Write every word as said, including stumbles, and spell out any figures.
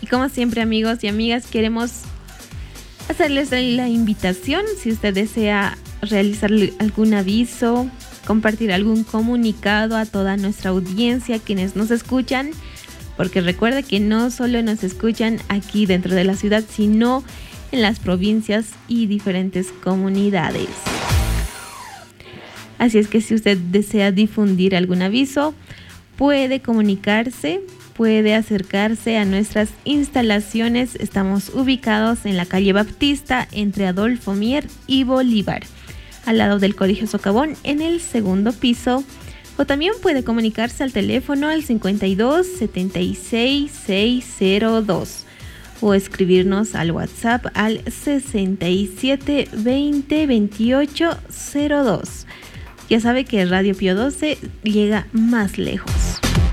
Y como siempre, amigos y amigas, queremos hacerles la invitación, si usted desea realizar algún aviso, compartir algún comunicado a toda nuestra audiencia, quienes nos escuchan, porque recuerde que no solo nos escuchan aquí dentro de la ciudad, sino en las provincias y diferentes comunidades. Así es que si usted desea difundir algún aviso, puede comunicarse, puede acercarse a nuestras instalaciones. Estamos ubicados en la calle Baptista, entre Adolfo Mier y Bolívar, al lado del Colegio Socavón, en el segundo piso. O también puede comunicarse al teléfono al cincuenta y dos, setenta y seis, seiscientos dos o escribirnos al WhatsApp al sesenta y siete, veinte, veintiocho, cero dos. Ya sabe que Radio Pío doce llega más lejos.